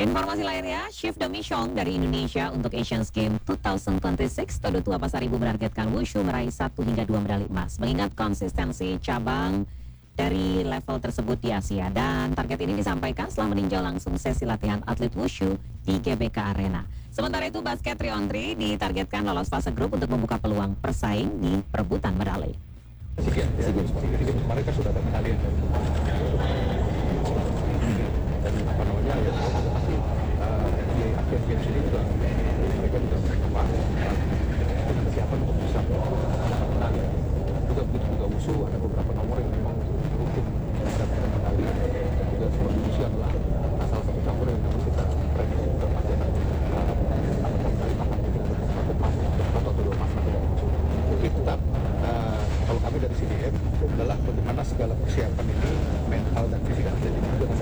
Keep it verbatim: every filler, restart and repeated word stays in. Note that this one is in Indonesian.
Informasi lainnya, Shift Demi Shong dari Indonesia untuk Asian Games dua ribu dua puluh enam, Todo Tua Pasar Ibu menargetkan Wushu meraih satu hingga dua medali emas, mengingat konsistensi cabang dari level tersebut di Asia. Dan target ini disampaikan setelah meninjau langsung sesi latihan atlet Wushu di G B K Arena. Sementara itu, basket tiga on tiga ditargetkan lolos fase grup untuk membuka peluang persaing di perebutan medali. Kemarin kan sudah ada medali.